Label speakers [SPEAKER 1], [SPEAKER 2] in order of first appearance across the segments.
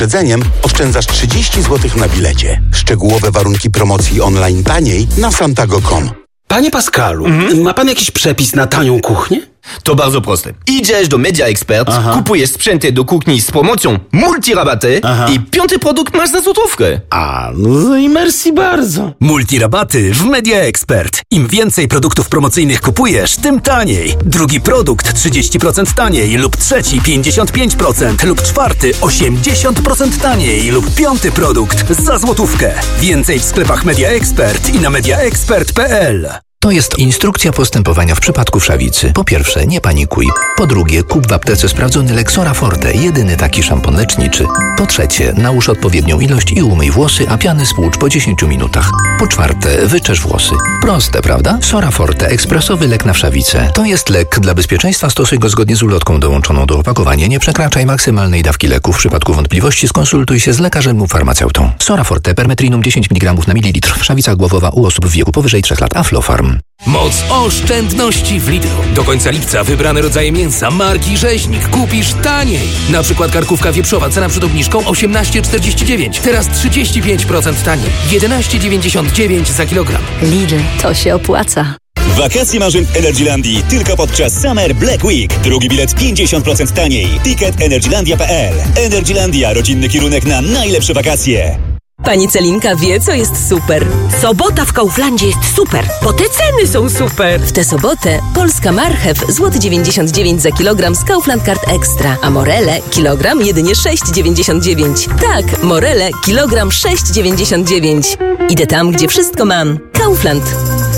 [SPEAKER 1] wyprzedzeniem oszczędzasz 30 zł na bilecie. Szczegółowe warunki promocji online taniej na santago.com.
[SPEAKER 2] Panie Pascalu, ma pan jakiś przepis na tanią kuchnię?
[SPEAKER 3] To bardzo proste. Idziesz do Media Expert, kupujesz sprzęty do kuchni z promocją multirabaty i 5. produkt masz za złotówkę.
[SPEAKER 2] No i merci bardzo.
[SPEAKER 4] Multirabaty w Media Expert. Im więcej produktów promocyjnych kupujesz, tym taniej. Drugi produkt 30% taniej lub trzeci 55% lub czwarty 80% taniej lub 5. produkt za złotówkę. Więcej w sklepach Media Expert i na mediaexpert.pl.
[SPEAKER 5] To jest instrukcja postępowania w przypadku wszawicy. Po pierwsze, nie panikuj. Po drugie, kup w aptece sprawdzony lek Sora Forte, jedyny taki szampon leczniczy. Po trzecie, nałóż odpowiednią ilość i umyj włosy, a piany spłucz po 10 minutach. Po czwarte, wyczesz włosy. Proste, prawda? Sora Forte, ekspresowy lek na wszawicę. To jest lek. Dla bezpieczeństwa stosuj go zgodnie z ulotką dołączoną do opakowania. Nie przekraczaj maksymalnej dawki leku. W przypadku wątpliwości skonsultuj się z lekarzem lub farmaceutą. Sora Forte, permetrinum 10 mg na mililitr. Wszawica głowowa u osób w wieku powyżej 3 lat. Aflofarm.
[SPEAKER 6] Moc oszczędności w Lidlu. Do końca lipca wybrane rodzaje mięsa marki Rzeźnik kupisz taniej. Na przykład karkówka wieprzowa, cena przed obniżką 18,49. Teraz 35% taniej. 11,99 za kilogram.
[SPEAKER 7] Lidl, to się opłaca.
[SPEAKER 8] Wakacje marzeń w Energylandii tylko podczas Summer Black Week. Drugi bilet 50% taniej. Ticket energylandia.pl. Energylandia, rodzinny kierunek na najlepsze wakacje.
[SPEAKER 9] Pani Celinka wie, co jest super.
[SPEAKER 10] Sobota w Kauflandzie jest super, bo te ceny są super.
[SPEAKER 9] W tę sobotę polska marchew złoty 99 za kilogram z Kaufland Card Extra, a morele kilogram jedynie 6,99. Tak, morele kilogram 6,99. Idę tam, gdzie wszystko mam. Kaufland.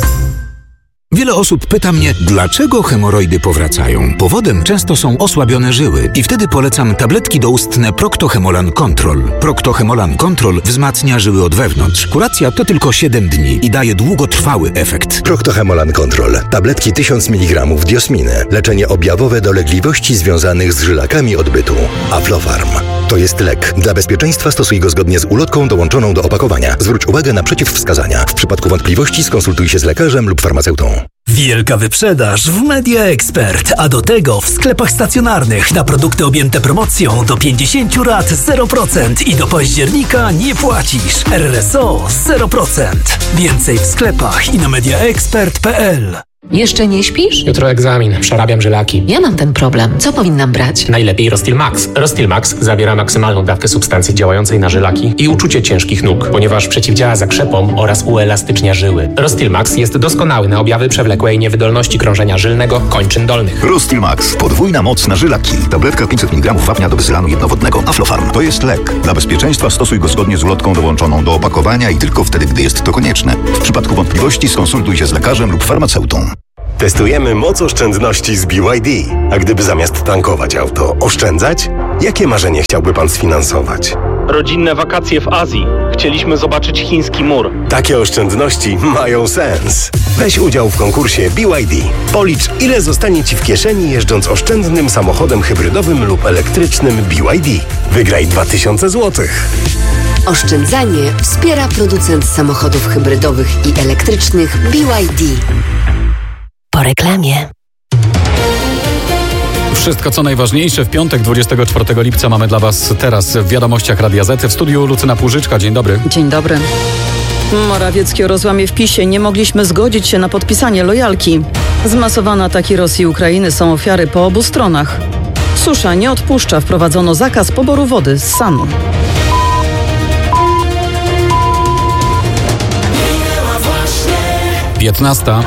[SPEAKER 11] Wiele osób pyta mnie, dlaczego hemoroidy powracają. Powodem często są osłabione żyły i wtedy polecam tabletki doustne Procto-Hemolan Control. Procto-Hemolan Control wzmacnia żyły od wewnątrz. Kuracja to tylko 7 dni i daje długotrwały efekt.
[SPEAKER 12] Procto-Hemolan Control. Tabletki 1000 mg diosminy. Leczenie objawowe dolegliwości związanych z żylakami odbytu. Aflofarm. To jest lek. Dla bezpieczeństwa stosuj go zgodnie z ulotką dołączoną do opakowania. Zwróć uwagę na przeciwwskazania. W przypadku wątpliwości skonsultuj się z lekarzem lub farmaceutą.
[SPEAKER 4] Wielka wyprzedaż w Media Expert, a do tego w sklepach stacjonarnych na produkty objęte promocją do 50 rat 0% i do października nie płacisz. RRSO 0%. Więcej w sklepach i na mediaexpert.pl.
[SPEAKER 13] Jeszcze nie śpisz?
[SPEAKER 14] Jutro egzamin, przerabiam żylaki.
[SPEAKER 13] Ja mam ten problem. Co powinnam brać?
[SPEAKER 14] Najlepiej Rostil Max. Rostil Max zawiera maksymalną dawkę substancji działającej na żylaki i uczucie ciężkich nóg, ponieważ przeciwdziała zakrzepom oraz uelastycznia żyły. Rostil Max jest doskonały na objawy przewlekłej niewydolności krążenia żylnego kończyn dolnych.
[SPEAKER 15] Rostil Max. Podwójna moc na żylaki. Tabletka 500 mg wapnia do wyzylanu jednowodnego. Aflofarm. To jest lek. Dla bezpieczeństwa stosuj go zgodnie z ulotką dołączoną do opakowania i tylko wtedy, gdy jest to konieczne. W przypadku wątpliwości skonsultuj się z lekarzem lub farmaceutą.
[SPEAKER 16] Testujemy moc oszczędności z BYD. A gdyby zamiast tankować auto oszczędzać? Jakie marzenie chciałby pan sfinansować?
[SPEAKER 17] Rodzinne wakacje w Azji. Chcieliśmy zobaczyć chiński mur.
[SPEAKER 16] Takie oszczędności mają sens. Weź udział w konkursie BYD. Policz, ile zostanie ci w kieszeni jeżdżąc oszczędnym samochodem hybrydowym lub elektrycznym BYD. Wygraj 2000 zł.
[SPEAKER 7] Oszczędzanie wspiera producent samochodów hybrydowych i elektrycznych BYD. Po reklamie.
[SPEAKER 18] Wszystko co najważniejsze w piątek 24 lipca mamy dla Was teraz w wiadomościach Radia Z. W studiu Lucyna Płużyczka. Dzień dobry.
[SPEAKER 19] Dzień dobry. Morawiecki o rozłamie w PiS-ie. Nie mogliśmy zgodzić się na podpisanie lojalki. Zmasowane ataki Rosji i Ukrainy są ofiary po obu stronach. Susza nie odpuszcza. Wprowadzono zakaz poboru wody z Sanu.
[SPEAKER 18] Piętnasta.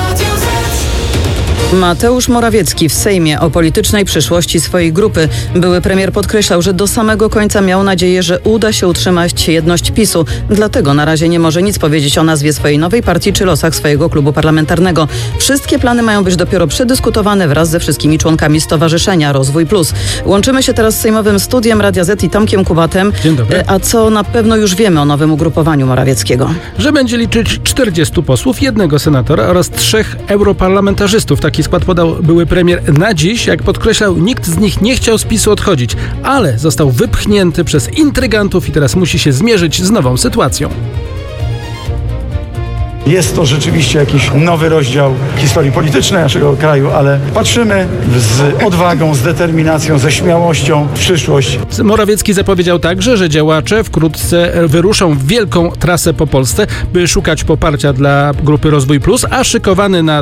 [SPEAKER 19] Mateusz Morawiecki w Sejmie o politycznej przyszłości swojej grupy. Były premier podkreślał, że do samego końca miał nadzieję, że uda się utrzymać jedność PiS-u. Dlatego na razie nie może nic powiedzieć o nazwie swojej nowej partii czy losach swojego klubu parlamentarnego. Wszystkie plany mają być dopiero przedyskutowane wraz ze wszystkimi członkami Stowarzyszenia Rozwój Plus. Łączymy się teraz z sejmowym studiem Radia Z i Tomkiem Kubatem.
[SPEAKER 20] Dzień dobry.
[SPEAKER 19] A co na pewno już wiemy o nowym ugrupowaniu Morawieckiego?
[SPEAKER 20] Że będzie liczyć 40 posłów, 1 senatora oraz 3 europarlamentarzystów. Taki skład podał były premier na dziś. Jak podkreślał, nikt z nich nie chciał z PiS-u odchodzić, ale został wypchnięty przez intrygantów i teraz musi się zmierzyć z nową sytuacją.
[SPEAKER 21] Jest to rzeczywiście jakiś nowy rozdział historii politycznej naszego kraju, ale patrzymy z odwagą, z determinacją, ze śmiałością w przyszłość.
[SPEAKER 20] Morawiecki zapowiedział także, że działacze wkrótce wyruszą w wielką trasę po Polsce, by szukać poparcia dla Grupy Rozwój Plus, a szykowany na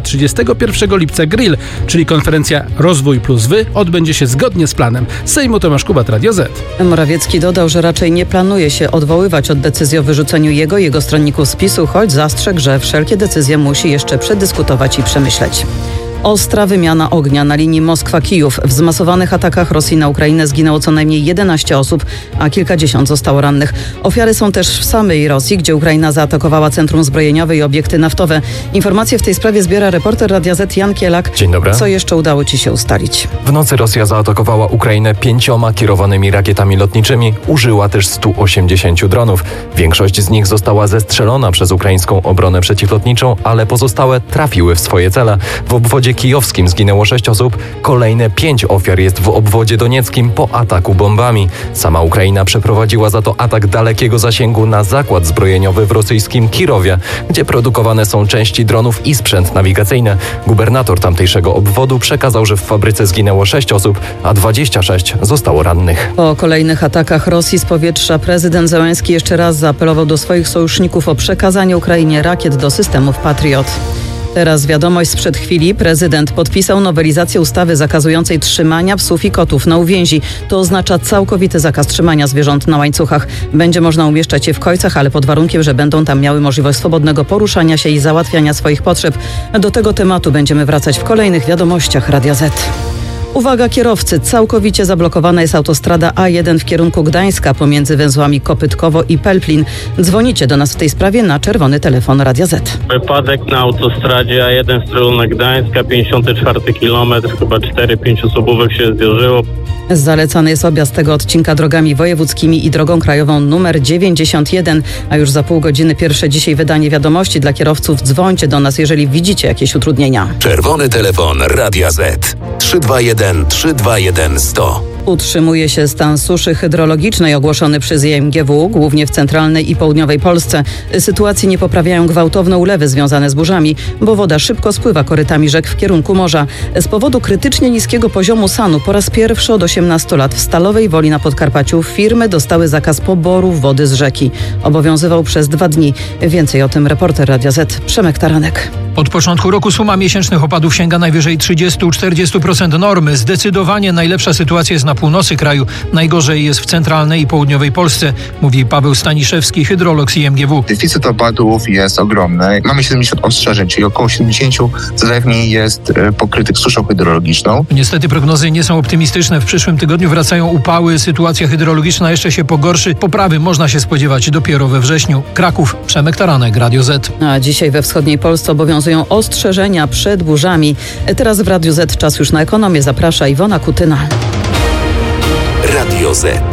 [SPEAKER 20] 31 lipca grill, czyli konferencja Rozwój Plus Wy, odbędzie się zgodnie z planem. Z Sejmu Tomasz Kubat, Radio Z.
[SPEAKER 19] Morawiecki dodał, że raczej nie planuje się odwoływać od decyzji o wyrzuceniu jego stronników z PiS-u, choć zastrzegł, że wszelkie decyzje musi jeszcze przedyskutować i przemyśleć. Ostra wymiana ognia na linii Moskwa-Kijów. W zmasowanych atakach Rosji na Ukrainę zginęło co najmniej 11 osób, a kilkadziesiąt zostało rannych. Ofiary są też w samej Rosji, gdzie Ukraina zaatakowała centrum zbrojeniowe i obiekty naftowe. Informacje w tej sprawie zbiera reporter Radia Z Jan Kielak.
[SPEAKER 22] Dzień dobry.
[SPEAKER 19] Co jeszcze udało Ci się ustalić?
[SPEAKER 22] W nocy Rosja zaatakowała Ukrainę 5 kierowanymi rakietami lotniczymi. Użyła też 180 dronów. Większość z nich została zestrzelona przez ukraińską obronę przeciwlotniczą, ale pozostałe trafiły w swoje cele. W obwodzie kijowskim zginęło 6 osób, kolejne 5 ofiar jest w obwodzie donieckim po ataku bombami. Sama Ukraina przeprowadziła za to atak dalekiego zasięgu na zakład zbrojeniowy w rosyjskim Kirowie, gdzie produkowane są części dronów i sprzęt nawigacyjny. Gubernator tamtejszego obwodu przekazał, że w fabryce zginęło 6 osób, a 26 zostało rannych.
[SPEAKER 19] Po kolejnych atakach Rosji z powietrza prezydent Zełenski jeszcze raz zaapelował do swoich sojuszników o przekazanie Ukrainie rakiet do systemów Patriot. Teraz wiadomość sprzed chwili. Prezydent podpisał nowelizację ustawy zakazującej trzymania psów i kotów na uwięzi. To oznacza całkowity zakaz trzymania zwierząt na łańcuchach. Będzie można umieszczać je w kojcach, ale pod warunkiem, że będą tam miały możliwość swobodnego poruszania się i załatwiania swoich potrzeb. Do tego tematu będziemy wracać w kolejnych wiadomościach Radia Z. Uwaga kierowcy, całkowicie zablokowana jest autostrada A1 w kierunku Gdańska pomiędzy węzłami Kopytkowo i Pelplin. Dzwonicie do nas w tej sprawie na czerwony telefon Radia Z.
[SPEAKER 17] Wypadek na autostradzie A1 w stronę Gdańska, 54 km, chyba 4-5 osobówek się zderzyło.
[SPEAKER 19] Zalecany jest objazd tego odcinka drogami wojewódzkimi i drogą krajową numer 91, a już za pół godziny pierwsze dzisiaj wydanie wiadomości dla kierowców. Dzwońcie do nas, jeżeli widzicie jakieś utrudnienia.
[SPEAKER 23] Czerwony telefon Radia Z 321 321 100.
[SPEAKER 19] Utrzymuje się stan suszy hydrologicznej ogłoszony przez IMGW, głównie w centralnej i południowej Polsce. Sytuacji nie poprawiają gwałtowne ulewy związane z burzami, bo woda szybko spływa korytami rzek w kierunku morza. Z powodu krytycznie niskiego poziomu SAN-u po raz pierwszy od 18 lat w Stalowej Woli na Podkarpaciu firmy dostały zakaz poboru wody z rzeki. Obowiązywał przez 2 dni. Więcej o tym reporter Radia Z Przemek Taranek.
[SPEAKER 24] Od początku roku suma miesięcznych opadów sięga najwyżej 30-40% normy. Zdecydowanie najlepsza sytuacja jest na północy kraju. Najgorzej jest w centralnej i południowej Polsce, mówi Paweł Staniszewski, hydrolog z IMGW.
[SPEAKER 25] Deficyt opadów jest ogromny. Mamy 70 ostrzeżeń, czyli około 70 zalewni jest pokrytych suszą hydrologiczną.
[SPEAKER 24] Niestety prognozy nie są optymistyczne. W przyszłym tygodniu wracają upały. Sytuacja hydrologiczna jeszcze się pogorszy. Poprawy można się spodziewać dopiero we wrześniu. Kraków, Przemek Taranek, Radio Z.
[SPEAKER 19] A dzisiaj we wschodniej Polsce obowiązują ostrzeżenia przed burzami. Teraz w Radiu Z czas już na ekonomię. Zaprasza Iwona Kutyna.
[SPEAKER 23] Radio Z.